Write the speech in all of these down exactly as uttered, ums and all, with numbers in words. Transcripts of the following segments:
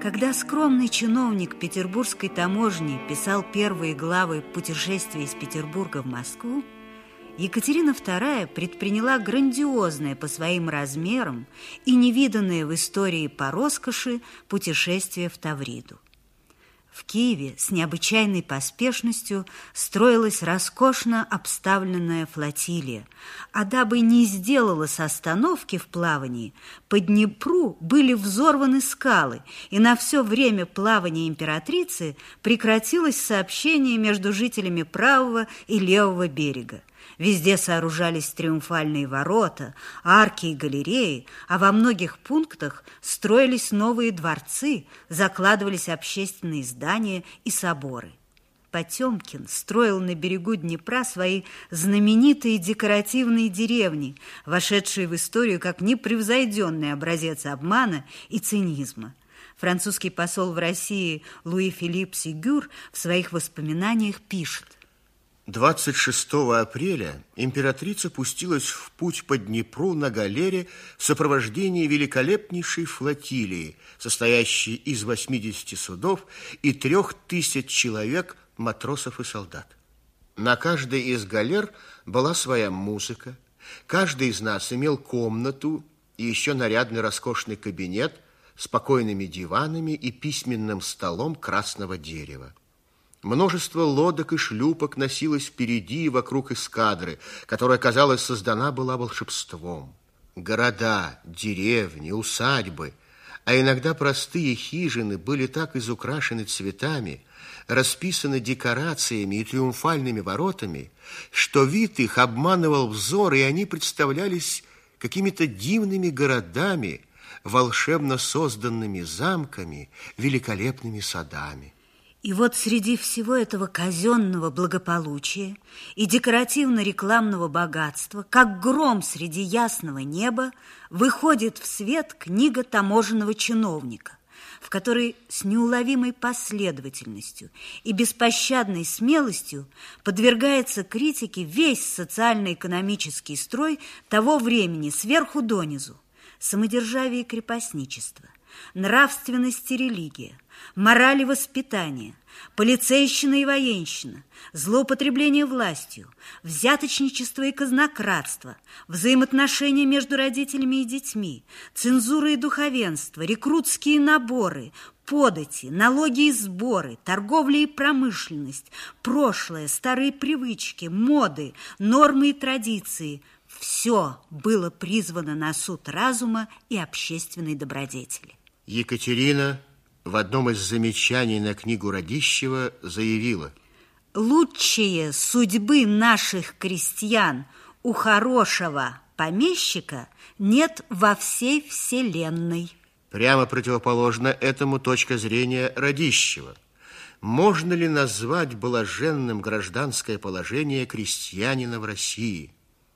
Когда скромный чиновник петербургской таможни писал первые главы «Путешествия из Петербурга в Москву», Екатерина вторая предприняла грандиозное по своим размерам и невиданное в истории по роскоши путешествие в Тавриду. В Киеве с необычайной поспешностью строилась роскошно обставленная флотилия, а дабы не сделалось остановки в плавании, по Днепру были взорваны скалы, и на все время плавания императрицы прекратилось сообщение между жителями правого и левого берега. Везде сооружались триумфальные ворота, арки и галереи, а во многих пунктах строились новые дворцы, закладывались общественные здания и соборы. Потемкин строил на берегу Днепра свои знаменитые декоративные деревни, вошедшие в историю как непревзойденный образец обмана и цинизма. Французский посол в России Луи Филипп Сигюр в своих воспоминаниях пишет: двадцать шестого апреля императрица пустилась в путь по Днепру на галере в сопровождении великолепнейшей флотилии, состоящей из восьмидесяти судов и трех тысяч человек, матросов и солдат. На каждой из галер была своя музыка, каждый из нас имел комнату и еще нарядный роскошный кабинет с покойными диванами и письменным столом красного дерева. Множество лодок и шлюпок носилось впереди и вокруг эскадры, которая, казалось, создана была волшебством. Города, деревни, усадьбы, а иногда простые хижины были так изукрашены цветами, расписаны декорациями и триумфальными воротами, что вид их обманывал взор, и они представлялись какими-то дивными городами, волшебно созданными замками, великолепными садами. И вот среди всего этого казенного благополучия и декоративно-рекламного богатства, как гром среди ясного неба, выходит в свет книга таможенного чиновника, в которой с неуловимой последовательностью и беспощадной смелостью подвергается критике весь социально-экономический строй того времени сверху донизу: самодержавие и крепостничество, нравственность и религия, мораль и воспитание, полицейщина и военщина, злоупотребление властью, взяточничество и казнократство, взаимоотношения между родителями и детьми, цензура и духовенство, рекрутские наборы, подати, налоги и сборы, торговля и промышленность, прошлое, старые привычки, моды, нормы и традиции – все было призвано на суд разума и общественной добродетели. Екатерина в одном из замечаний на книгу Радищева заявила: «Лучшие судьбы наших крестьян у хорошего помещика нет во всей вселенной». Прямо противоположно этому точка зрения Радищева. Можно ли назвать блаженным гражданское положение крестьянина в России?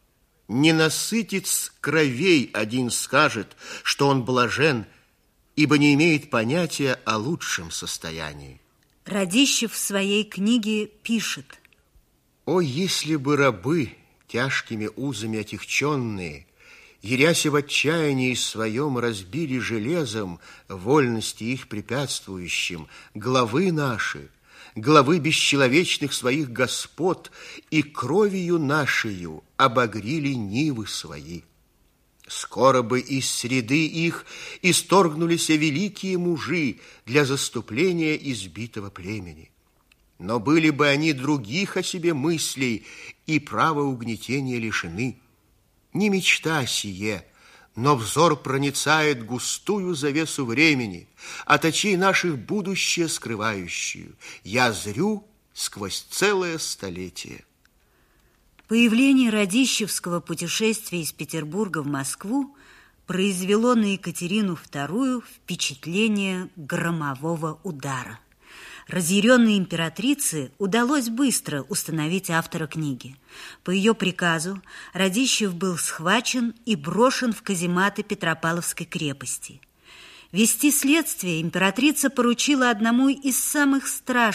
Ненасытец кровей один скажет, что он блажен, ибо не имеет понятия о лучшем состоянии. Радищев в своей книге пишет: «О, если бы рабы, тяжкими узами отягченные, яряся в отчаянии своем, разбили железом вольности их препятствующим главы наши, главы бесчеловечных своих господ, и кровью нашею обогрили нивы свои. Скоро бы из среды их исторгнулись великие мужи для заступления избитого племени. Но были бы они других о себе мыслей и права угнетения лишены. Не мечта сие, но взор проницает густую завесу времени, от очей наших будущее скрывающую. Я зрю сквозь целое столетие». Появление радищевского путешествия из Петербурга в Москву произвело на Екатерину вторую впечатление громового удара. Разъяренной императрице удалось быстро установить автора книги. По ее приказу Радищев был схвачен и брошен в казематы Петропавловской крепости. Вести следствие императрица поручила одному из самых страшных